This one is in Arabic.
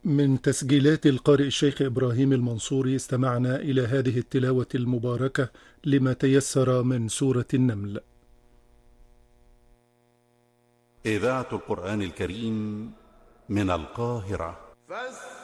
من تسجيلات القارئ الشيخ إبراهيم المنصوري استمعنا إلى هذه التلاوة المباركة لما تيسر من سورة النمل. إذاعة القرآن الكريم من القاهرة.